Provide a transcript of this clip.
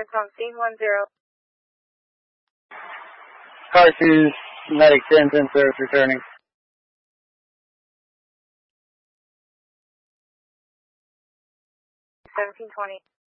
From scene 10. Car 2, medic 1010 service returning. 1720.